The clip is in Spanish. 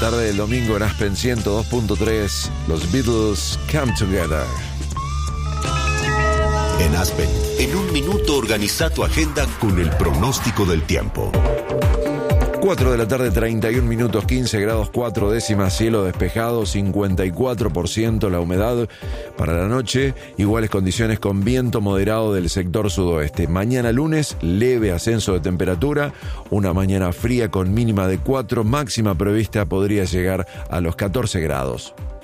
tarde del domingo en Aspen 102.3, los Beatles Come Together. En Aspen, en un minuto organiza tu agenda con el pronóstico del tiempo. 4 de la tarde, 31 minutos, 15 grados 4 décimas, cielo despejado, 54% la humedad. Para la noche, iguales condiciones con viento moderado del sector sudoeste. Mañana lunes, leve ascenso de temperatura, una mañana fría con mínima de 4, máxima prevista podría llegar a los 14 grados.